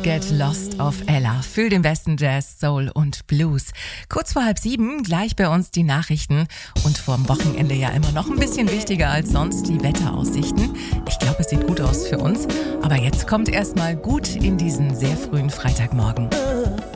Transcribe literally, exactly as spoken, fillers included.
Get Lost auf Ella. Fühl den besten Jazz, Soul und Blues. Kurz vor halb sieben, gleich bei uns die Nachrichten. Und vorm Wochenende ja immer noch ein bisschen wichtiger als sonst die Wetteraussichten. Ich glaube, es sieht gut aus für uns. Aber jetzt kommt erstmal gut in diesen sehr frühen Freitagmorgen.